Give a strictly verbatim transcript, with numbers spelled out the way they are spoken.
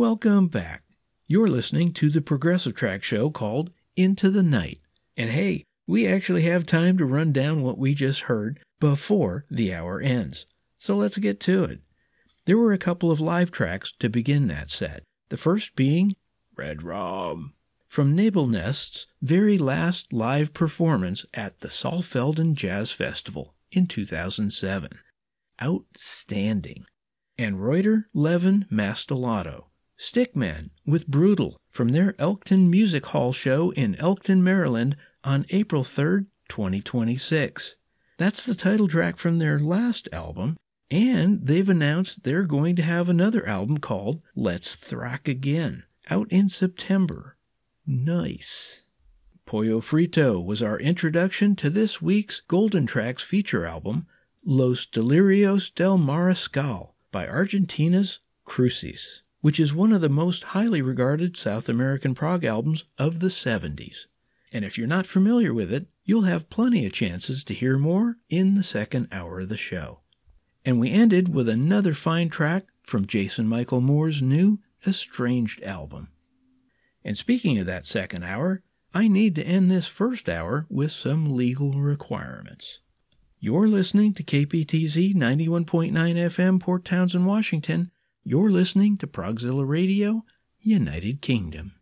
Welcome back. You're listening to the Progressive Track show called Into the Night. And hey, we actually have time to run down what we just heard before the hour ends. So let's get to it. There were a couple of live tracks to begin that set. The first being Red Rum, from Nabel Nest's very last live performance at the Saalfelden Jazz Festival in two thousand seven. Outstanding. And Reuter Levin Mastelotto, Stickman with Brutal, from their Elkton Music Hall show in Elkton, Maryland on April third, twenty twenty-six. That's the title track from their last album, and they've announced they're going to have another album called Let's Thrack Again, out in September. Nice. Pollo Frito was our introduction to this week's Golden Tracks feature album, Los Delirios del Mariscal, by Argentina's Crucis, which is one of the most highly regarded South American prog albums of the seventies. And if you're not familiar with it, you'll have plenty of chances to hear more in the second hour of the show. And we ended with another fine track from Jason Michael Moore's new Estranged album. And speaking of that second hour, I need to end this first hour with some legal requirements. You're listening to K P T Z ninety-one point nine F M, Port Townsend, Washington. You're listening to Progzilla Radio, United Kingdom.